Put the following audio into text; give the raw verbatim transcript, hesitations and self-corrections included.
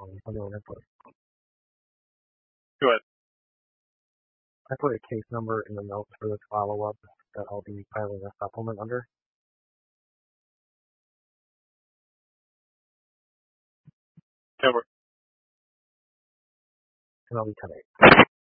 Um, let me look for it. Go ahead. I put a case number in the notes for this follow-up that I'll be filing a supplement under. Cover. And I'll be ten eight.